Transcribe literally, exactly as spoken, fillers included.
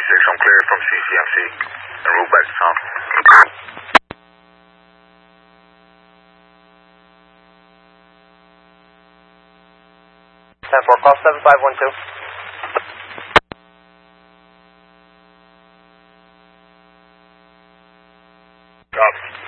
six, I'm clear from C C M C and route back to town. ten four, call seven five one two. Copy.